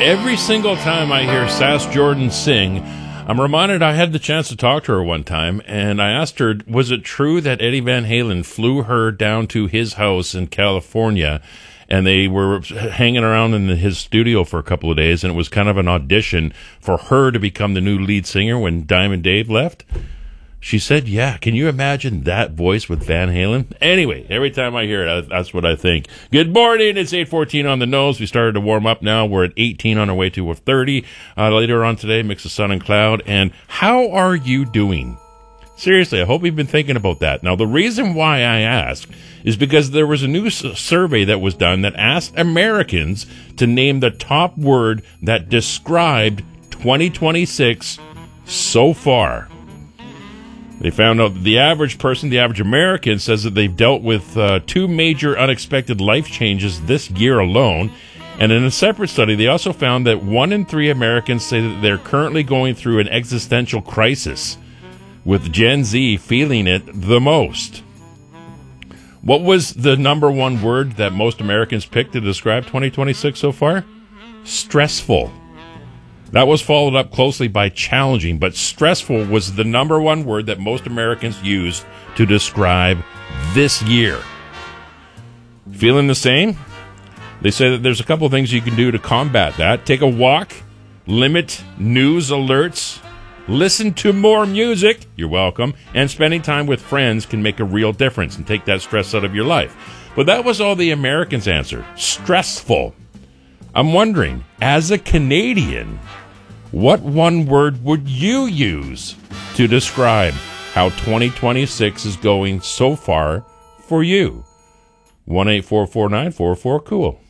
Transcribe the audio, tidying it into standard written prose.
Every single time I hear Sass Jordan sing, I'm reminded I had the chance to talk to her one time, and I asked her, was it true that Eddie Van Halen flew her down to his house in California, and they were hanging around in his studio for a couple of days, and it was kind of an audition for her to become the new lead singer when Diamond Dave left? She said, yeah. Can you imagine that voice with Van Halen? Anyway, every time I hear it, that's what I think. Good morning. It's 8:14 on the nose. We started to warm up now. We're at 18 on our way to a 30. Later on today, mix of sun and cloud. And how are you doing? Seriously, I hope you've been thinking about that. Now, the reason why I ask is because there was a new survey that was done that asked Americans to name the top word that described 2026 so far. They found out that the average person, the average American, says that they've dealt with two major unexpected life changes this year alone. And in a separate study, they also found that 1 in 3 Americans say that they're currently going through an existential crisis, with Gen Z feeling it the most. What was the number one word that most Americans picked to describe 2026 so far? Stressful. That was followed up closely by challenging, but stressful was the number one word that most Americans used to describe this year. Feeling the same? They say that there's a couple of things you can do to combat that. Take a walk, limit news alerts, listen to more music, you're welcome, and spending time with friends can make a real difference and take that stress out of your life. But that was all the Americans answered. Stressful. I'm wondering, as a Canadian, what one word would you use to describe how 2026 is going so far for you? 1-844-944-COOL.